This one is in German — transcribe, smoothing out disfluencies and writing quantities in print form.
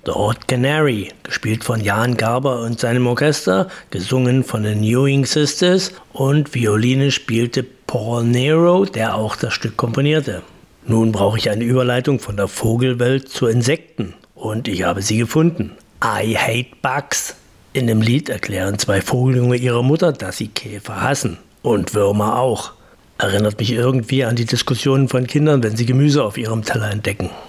The Hot Canary, gespielt von Jan Garber und seinem Orchester, gesungen von den Ewing Sisters, und Violine spielte Paul Nero, der auch das Stück komponierte. Nun brauche ich eine Überleitung von der Vogelwelt zu Insekten, und ich habe sie gefunden. I hate bugs. In dem Lied erklären 2 Vogeljunge ihrer Mutter, dass sie Käfer hassen. Und Würmer auch. Erinnert mich irgendwie an die Diskussionen von Kindern, wenn sie Gemüse auf ihrem Teller entdecken.